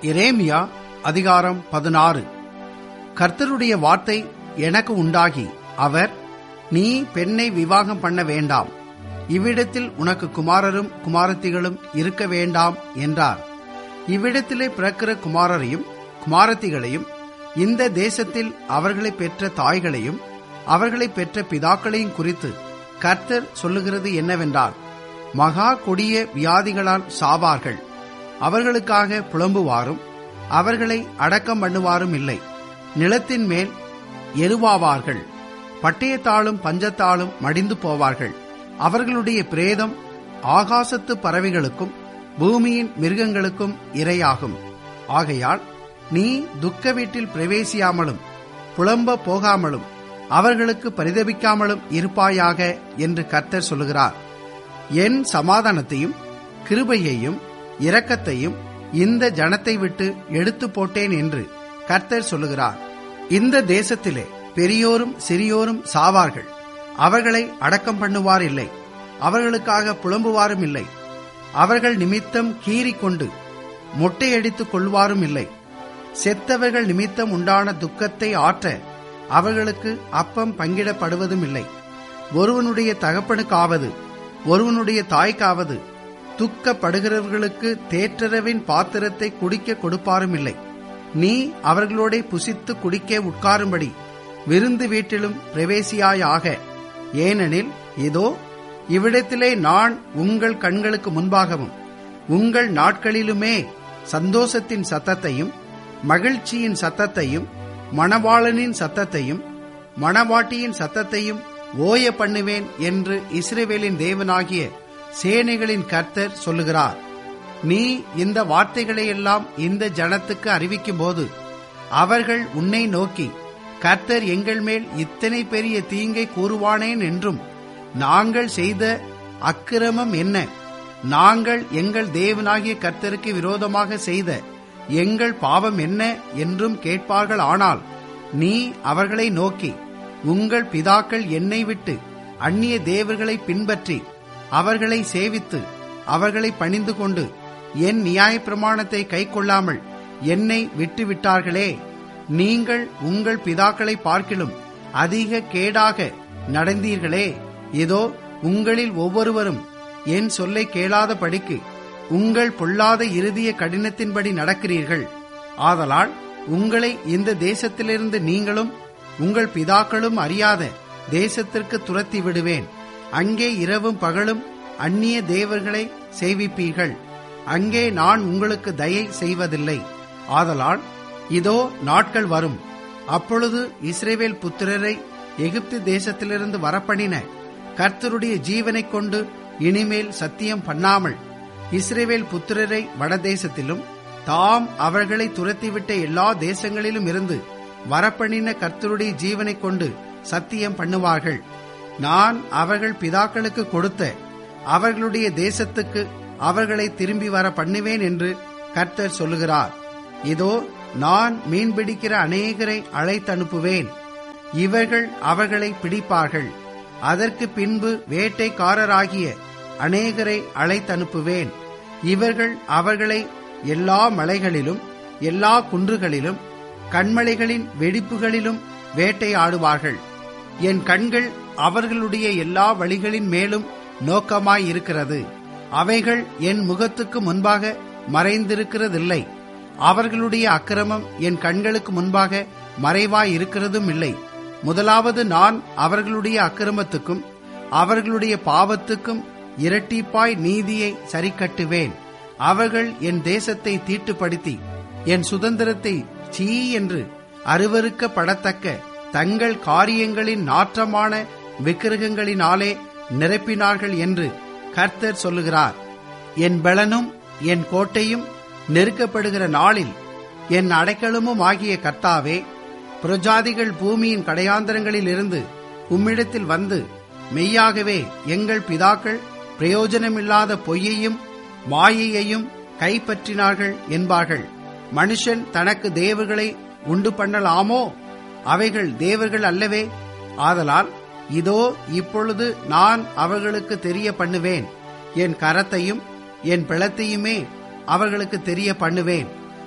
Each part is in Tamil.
எரேமியா அதிகாரம் 16. கர்த்தருடைய வார்த்தை எனக்கு உண்டாகி, அவர், நீ பெண்ணை விவாகம் பண்ண வேண்டாம், இவ்விடத்தில் உனக்கு குமாரரும் குமாரத்திகளும் இருக்க வேண்டாம் என்றார். இவ்விடத்திலே பிறக்கிற குமாரரையும் குமாரத்திகளையும், இந்த தேசத்தில் அவர்களை பெற்ற தாய்களையும் அவர்களை பெற்ற பிதாக்களையும் குறித்து கர்த்தர் சொல்லுகிறது என்னவென்றால், மகா கொடிய வியாதிகளால் சாவார்கள், அவர்களுக்காக புலம்புவாரும் அவர்களை அடக்கம் பண்ணுவாரும் இல்லை. நிலத்தின் மேல் எருவாவார்கள், பட்டயத்தாலும் பஞ்சத்தாலும் மடிந்து போவார்கள். அவர்களுடைய பிரேதம் ஆகாசத்து பறவைகளுக்கும் பூமியின் மிருகங்களுக்கும் இரையாகும். ஆகையால் நீ துக்க வீட்டில் பிரவேசியாமலும் புலம்ப போகாமலும் அவர்களுக்கு பரிதபிக்காமலும் இருப்பாயாக என்று கர்த்தர் சொல்லுகிறார். என் சமாதானத்தையும் கிருபையையும் இரக்கத்தையும் இந்த ஜனத்தை விட்டு எடுத்து போட்டேன் என்று கர்த்தர் சொல்லுகிறார். இந்த தேசத்திலே பெரியோரும் சிறியோரும் சாவார்கள், அவர்களை அடக்கம் பண்ணுவார் இல்லை, அவர்களுக்காக புலம்புவாரும் இல்லை. அவர்கள் நிமித்தம் கீறிக்கொண்டு மொட்டையடித்துக் கொள்வாரும் இல்லை. செத்தவர்கள் நிமித்தம் உண்டான துக்கத்தை ஆற்ற அவர்களுக்கு அப்பம் பங்கிடப்படுவதும் இல்லை. ஒருவனுடைய தகப்பனுக்காவது ஒருவனுடைய தாய்க்காவது துக்கப்படுகிறவர்களுக்கு தேற்றரவின் பாத்திரத்தை குடிக்க கொடுப்பாரும் இல்லை. நீ அவர்களோட புசித்து குடிக்க உட்காரும்படி விருந்து வீட்டிலும் பிரவேசியாயாக. ஏனெனில் இதோ, இவ்விடத்திலே நான் உங்கள் கண்களுக்கு முன்பாகவும் உங்கள் நாட்களிலுமே சந்தோஷத்தின் சத்தத்தையும் மகிழ்ச்சியின் சத்தத்தையும் மணவாளனின் சத்தத்தையும் மணவாட்டியின் சத்தத்தையும் ஓய பண்ணுவேன் என்று இஸ்ரவேலின் தேவனாகிய சேனைகளின் கர்த்தர் சொல்லுகிறார். நீ இந்த வார்த்தைகளையெல்லாம் இந்த ஜனத்துக்கு அறிவிக்கும் போது அவர்கள் உன்னை நோக்கி, கர்த்தர் எங்கள் மேல் இத்தனை பெரிய தீங்கை கூறுவானேன் என்றும், நாங்கள் செய்த அக்கிரமம் என்ன, நாங்கள் எங்கள் தேவனாகிய கர்த்தருக்கு விரோதமாக செய்த எங்கள் பாவம் என்ன என்றும் கேட்பார்கள். ஆனால் நீ அவர்களை நோக்கி, உங்கள் பிதாக்கள் என்னை விட்டு அந்நிய தேவர்களை பின்பற்றி அவர்களை சேவித்து அவர்களை பணிந்து கொண்டு என் நியாயப்பிரமாணத்தை கைக்கொள்ளாமல் என்னை விட்டுவிட்டார்களே. நீங்கள் உங்கள் பிதாக்களை பார்க்கிலும் அதிக கேடாக நடந்தீர்களே. இதோ, உங்களில் ஒவ்வொருவரும் என் சொல்லை கேளாதபடிக்கு உங்கள் பொல்லாத இருதய கடினத்தின்படி நடக்கிறீர்கள். ஆதலால் உங்களை இந்த தேசத்திலிருந்து நீங்களும் உங்கள் பிதாக்களும் அறியாத தேசத்திற்கு துரத்தி விடுவேன். அங்கே இரவும் பகலும் அந்நிய தேவர்களை சேவிப்பீர்கள். அங்கே நான் உங்களுக்கு தயை செய்வதில்லை. ஆதலால் இதோ, நாட்கள் வரும், அப்பொழுது இஸ்ரவேல் புத்திரரை எகிப்து தேசத்திலிருந்து வரப்பண்ணின கர்த்தருடைய ஜீவனைக் கொண்டு இனிமேல் சத்தியம் பண்ணாமல், இஸ்ரவேல் புத்திரரை வடதேசத்திலும் தாம் அவர்களை துரத்திவிட்ட எல்லா தேசங்களிலும் இருந்து வரப்பண்ணின கர்த்தருடைய ஜீவனைக் கொண்டு சத்தியம் பண்ணுவார்கள். நான் அவர்கள் பிதாக்களுக்கு கொடுத்த அவர்களுடைய தேசத்துக்கு அவர்களை திரும்பி வர பண்ணுவேன் என்று கர்த்தர் சொல்லுகிறார். இதோ, நான் மீன்பிடிக்கிற அநேகரை அழைத்தனுப்புவேன், இவர்கள் அவர்களை பிடிப்பார்கள். அதற்கு பின்பு வேட்டைக்காரராகிய அநேகரை அழைத்தனுப்புவேன், இவர்கள் அவர்களை எல்லா மலைகளிலும் எல்லா குன்றுகளிலும் கண்மலைகளின் வெடிப்புகளிலும் வேட்டையாடுவார்கள். என் கண்கள் அவர்களுடைய எல்லா வழிகளின் மேலும் நோக்கமாயிருக்கிறது, அவைகள் என் முகத்துக்கு முன்பாக மறைந்திருக்கிறதில்லை. அவர்களுடைய அக்கிரமம் என் கண்களுக்கு முன்பாக மறைவாயிருக்கிறதும் இல்லை. முதலாவது நான் அவர்களுடைய அக்கிரமத்துக்கும் அவர்களுடைய பாவத்துக்கும் இரட்டிப்பாய் நீதியை சரிக்கட்டுவேன். அவர்கள் என் தேசத்தை தீட்டுப்படுத்தி என் சுதந்திரத்தை சீ என்று அருவருக்கப்படத்தக்க தங்கள் காரியங்களின் நாற்றமான விக்கிரகங்களினாலே நிரப்பினார்கள் என்று கர்த்தர் சொல்லுகிறார். என் பலனும் என் கோட்டையும் நெருக்கப்படுகிற நாளில் என் அடைக்கலமும் ஆகிய கர்த்தாவே, பிரஜாதிகள் பூமியின் கடையாந்தரங்களில் இருந்து உம்மிடத்தில் வந்து, மெய்யாகவே எங்கள் பிதாக்கள் பிரயோஜனமில்லாத பொய்யையும் மாயையையும் கைப்பற்றினார்கள் என்பார்கள். மனுஷன் தனக்கு தேவர்களை உண்டு பண்ணலாமோ? அவைகள் தேவர்கள் அல்லவே. ஆதலால் இதோ, இப்பொழுது நான் அவர்களுக்கு தெரிய பண்ணுவேன், என் கரத்தையும் என் பிளத்தையுமே அவர்களுக்கு தெரிய பண்ணுவேன்.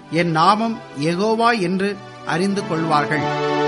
என் நாமம் யெகோவா என்று அறிந்து கொள்வார்கள்.